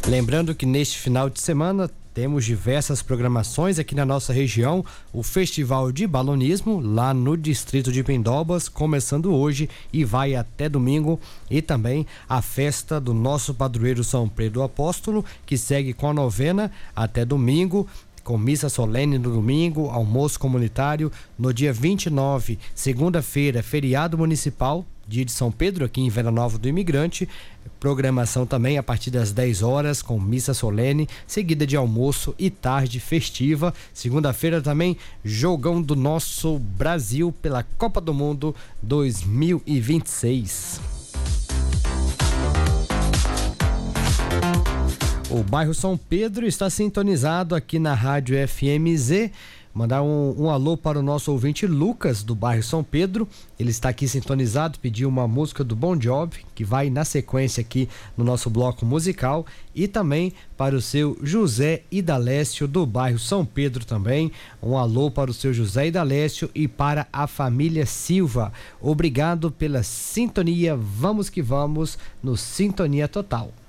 Lembrando que neste final de semana temos diversas programações aqui na nossa região. O Festival de Balonismo, lá no distrito de Pindobas, começando hoje e vai até domingo. E também a festa do nosso padroeiro São Pedro Apóstolo, que segue com a novena até domingo, com missa solene no domingo, almoço comunitário. No dia 29, segunda-feira, feriado municipal, dia de São Pedro, aqui em Venda Nova do Imigrante. Programação também a partir das 10 horas, com missa solene, seguida de almoço e tarde festiva. Segunda-feira também, jogão do nosso Brasil pela Copa do Mundo 2026. O bairro São Pedro está sintonizado aqui na Rádio FMZ. Mandar um alô para o nosso ouvinte Lucas, do bairro São Pedro. Ele está aqui sintonizado, pediu uma música do Bon Jovi, que vai na sequência aqui no nosso bloco musical. E também para o seu José Idalécio, do bairro São Pedro também. Um alô para o seu José Idalécio e para a família Silva. Obrigado pela sintonia. Vamos que vamos no Sintonia Total.